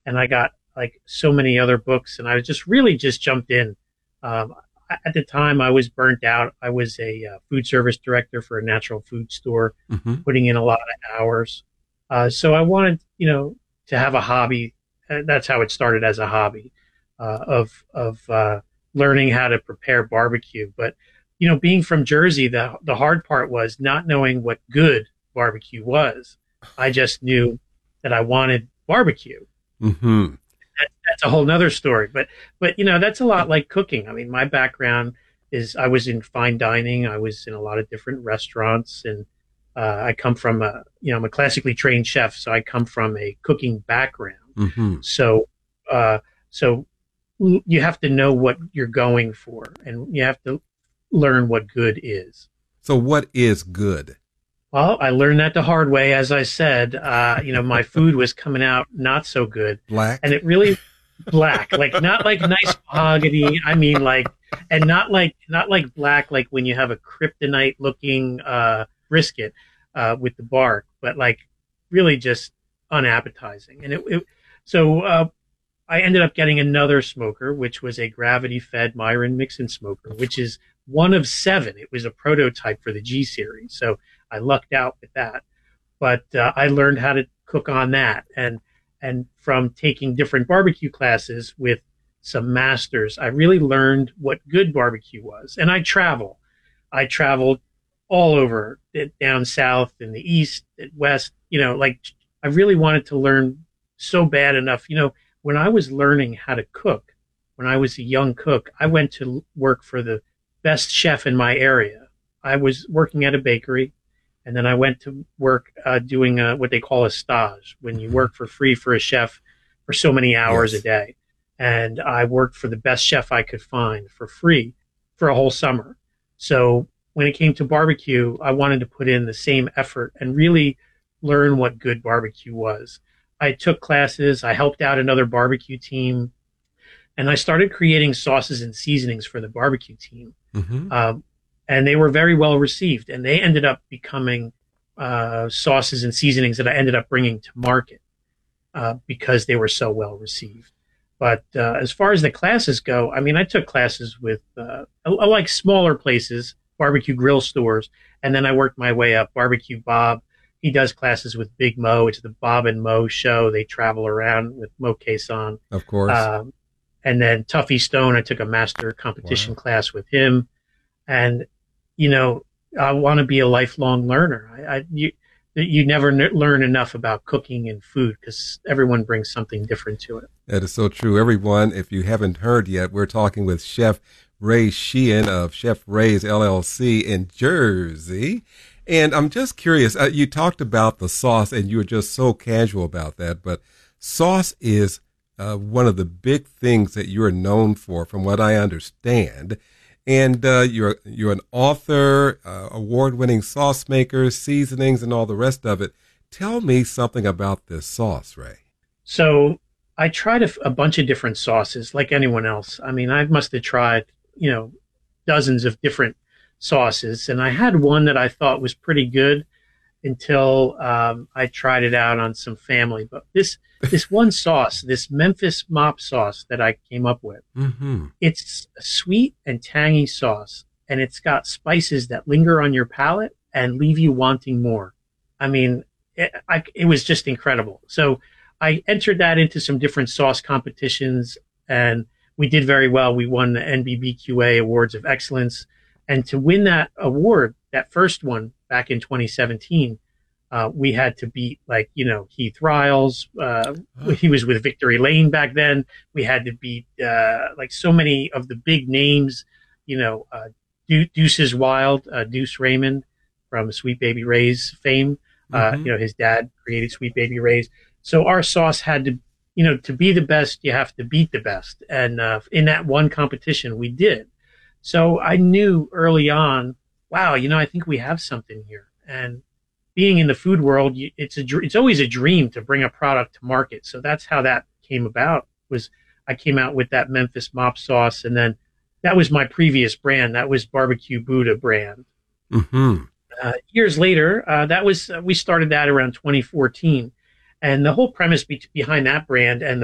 and I got like so many other books, and I just really just jumped in. Um, at the time, I was burnt out. I was a food service director for a natural food store, Hmm. putting in a lot of hours. So I wanted, to have a hobby. That's how it started, as a hobby of learning how to prepare barbecue. But being from Jersey, the hard part was not knowing what good barbecue was. I just knew that I wanted barbecue. Hmm. That's a whole nother story. But that's a lot like cooking. I mean, my background is I was in fine dining. I was in a lot of different restaurants, and I come from I'm a classically trained chef, so I come from a cooking background. Hmm. So, uh, so you have to know what you're going for, and you have to learn what good is. So what is good? Well, I learned that the hard way. As I said, my food was coming out not so good, and Black? it really black, like not like nice mahogany. I mean, like, and not like black, like when you have a kryptonite looking brisket with the bark, but like really just unappetizing. And so I ended up getting another smoker, which was a gravity fed Myron Mixon smoker, which is one of seven. It was a prototype for the G series. So I lucked out with that. But I learned how to cook on that. And from taking different barbecue classes with some masters, I really learned what good barbecue was. And I travel. I traveled all over, down south in the east, west, like I really wanted to learn so bad enough. When I was learning how to cook, when I was a young cook, I went to work for the best chef in my area. I was working at a bakery, and then I went to work doing what they call a stage, when you Hmm. work for free for a chef for so many hours a Yes. day. And I worked for the best chef I could find for free for a whole summer. So when it came to barbecue, I wanted to put in the same effort and really learn what good barbecue was. I took classes, I helped out another barbecue team, and I started creating sauces and seasonings for the barbecue team. Hmm. Um, and they were very well received, and they ended up becoming sauces and seasonings that I ended up bringing to market because they were so well received. But as far as the classes go, I mean, I took classes with like smaller places, barbecue grill stores, and then I worked my way up. Barbecue Bob, he does classes with Big Mo. It's the Bob and Mo show. They travel around with Mo Quezon. Of course. Um, and then Tuffy Stone, I took a master competition Wow. class with him. And, you know, I want to be a lifelong learner. You never learn enough about cooking and food because everyone brings something different to it. That is so true. Everyone, if you haven't heard yet, we're talking with Chef Ray Sheehan of Chef Ray's LLC in Jersey. And I'm just curious, you talked about the sauce and you were just so casual about that, but sauce is one of the big things that you're known for, from what I understand. And you're an author, award-winning sauce maker, seasonings, and all the rest of it. Tell me something about this sauce, Ray. So I tried a bunch of different sauces like anyone else. I mean, I must have tried, dozens of different sauces. And I had one that I thought was pretty good until I tried it out on some family. But this one sauce, this Memphis mop sauce that I came up with, Mm-hmm. it's a sweet and tangy sauce, and it's got spices that linger on your palate and leave you wanting more. I mean, it was just incredible. So I entered that into some different sauce competitions, and we did very well. We won the NBBQA Awards of Excellence. And to win that award, that first one back in 2017, we had to beat, like, Keith Riles. He was with Victory Lane back then. We had to beat like so many of the big names, Deuce's Wild, Deuce Raymond from Sweet Baby Ray's fame. Mm-hmm. His dad created Sweet Baby Ray's. So our sauce had to, to be the best, you have to beat the best. And in that one competition, we did. So I knew early on, wow, I think we have something here. And being in the food world, it's always a dream to bring a product to market. So that's how that came about. Was I came out with that Memphis mop sauce, and then that was my previous brand. That was Barbecue Buddha brand. Mm-hmm. Years later, that was we started that around 2014, and the whole premise behind that brand and